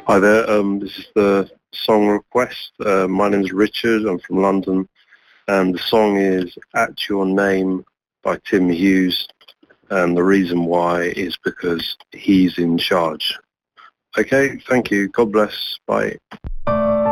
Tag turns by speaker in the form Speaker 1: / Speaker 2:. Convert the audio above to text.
Speaker 1: Hi there. This is the song request. My name is Richard. I'm from London, and the song is "At Your Name" by Tim Hughes. And the reason why is because he's in charge. Okay, thank you. God bless. Bye.